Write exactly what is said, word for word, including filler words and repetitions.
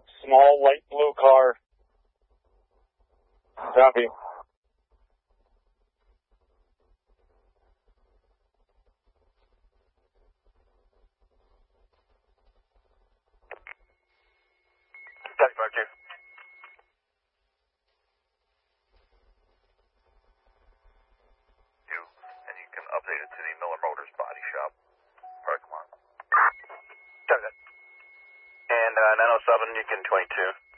Small light blue car. Copy. seventy-five two. You, and you can update it to the Miller Motors body shop. Parking lot. Copy that. And uh, nine oh seven, you can twenty-two.